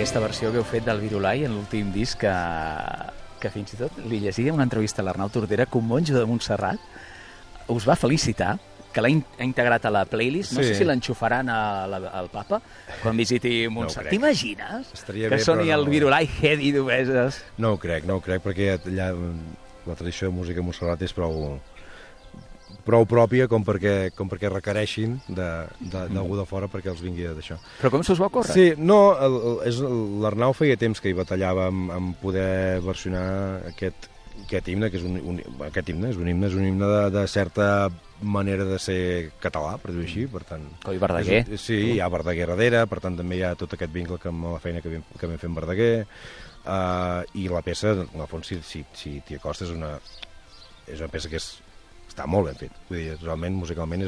aquesta versió que heu fet del Virulai en l'últim disc que fins i tot li llegia una entrevista a l'Arnau Tordera que un monjo de Montserrat us va felicitar, que l'ha integrat a la playlist. No sé si l'enxufaran al Papa quan visiti Montserrat. No t'imagines que soni el Virulai Heady d'Obeses? No ho crec, perquè allà la tradició de música a Montserrat és prou pròpia com perquè requereixin d'algú de fora perquè els vingui d'això. Però com s'us va ocórrer? Sí, no, l'Arnau feia temps que hi batallava en poder versionar aquest himne, que és un himne de certa manera de ser català, per dir-ho així, per tant... Coi Verdaguer. Sí, hi ha Verdaguer darrere, per tant també hi ha tot aquest vincle amb la feina que vam fer amb Verdaguer, i la peça, en el fons, si t'hi acostes, és una peça que està molt ben feta. Vull dir, realment, musicalment,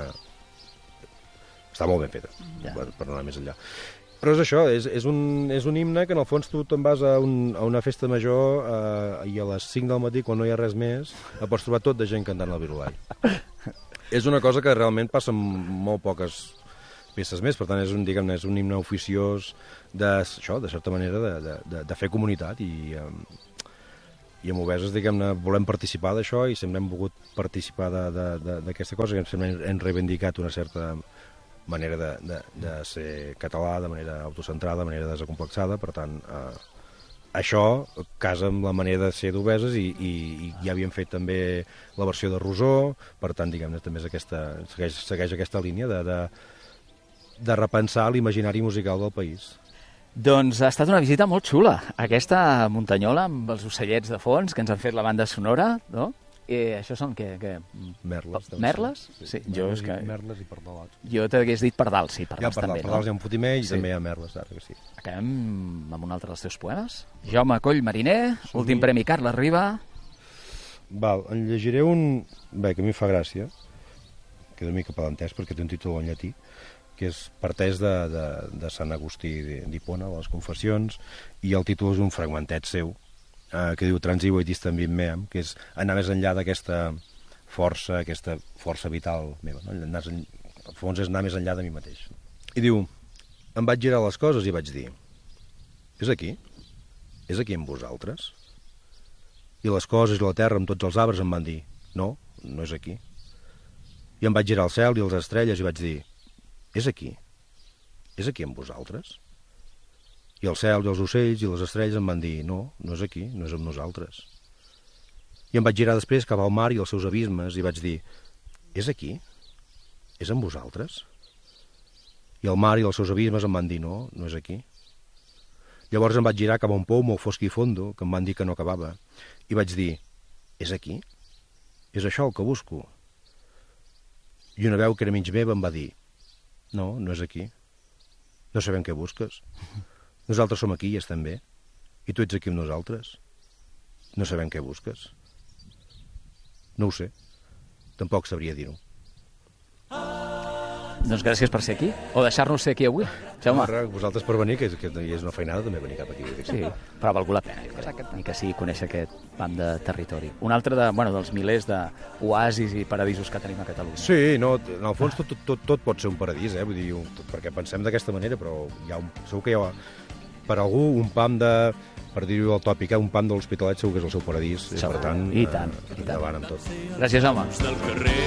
està molt ben feta, per anar més enllà. Però és això, és un himne que en el fons tu te'n vas a una festa major i a les 5 del matí, quan no hi ha res més, et pots trobar tot de gent cantant el Virulai. És una cosa que realment passa amb molt poques peces més, per tant és un himne oficiós d'això, de certa manera, de fer comunitat i amb Obeses, diguem-ne, volem participar d'això i sempre hem volgut participar d'aquesta cosa, que sempre hem reivindicat una certa manera de ser català, de manera autocentrada, de manera desacomplexada, per tant, això casa amb la manera de ser d'Obeses i ja havíem fet també la versió de Rosó, per tant, diguem-ne, també segueix aquesta línia de repensar l'imaginari musical del país. Doncs ha estat una visita molt xula, aquesta muntanyola amb els ocellets de fons que ens han fet la banda sonora, no? Això són què? Merles. Merles? Sí, merles i pardalots. Jo t'hagués dit pardals, sí, pardals també, no? Pardals hi ha un fotimer i també hi ha merles, ara que sí. Acabem amb un altre dels teus poemes. Jaume Coll Mariner, últim premi Carles Riba. Val, en llegiré un... Bé, que a mi fa gràcia, que és una mica palantès perquè té un títol en llatí, que és parteix de Sant Agustí d'Hipona, de les Confessions, i el títol és un fragmentet seu, que diu Transivo et distant vim meam, que és anar més enllà d'aquesta força vital meva. No? Al fons és anar més enllà de mi mateix. I diu, em vaig girar les coses i vaig dir, és aquí? És aquí amb vosaltres? I les coses i la terra amb tots els arbres em van dir, no, no és aquí. I em vaig girar al cel i les estrelles i vaig dir, és aquí? És aquí amb vosaltres? I el cel i els ocells i les estrelles em van dir, no, no és aquí, no és amb nosaltres. I em vaig girar després cap al mar i els seus abismes i vaig dir, és aquí? És amb vosaltres? I el mar i els seus abismes em van dir, no, no és aquí. Llavors em vaig girar cap a un pou molt fosc i fondo, que em van dir que no acabava, i vaig dir, és aquí? És això el que busco? I una veu que era mig meva em va dir, no, no és aquí. No sabem què busques. Nosaltres som aquí i estem bé. I tu ets aquí amb nosaltres. No sabem què busques. No ho sé. Tampoc sabria dir-ho. Doncs gràcies per ser aquí, o deixar-nos ser aquí avui. Jaume. Vosaltres per venir, que és una feinada també venir cap aquí. Sí, però val la pena, ni que sigui conèixer aquest pam de territori. Un altre dels milers d'oasis i paradisos que tenim a Catalunya. Sí, no, en el fons tot pot ser un paradís, vull dir, perquè pensem d'aquesta manera, però segur que hi ha per algú un pam per dir-ho al tòpic, un pam de l'Hospitalet segur que és el seu paradís, per tant, i tant. endavant amb tot. Gràcies, home.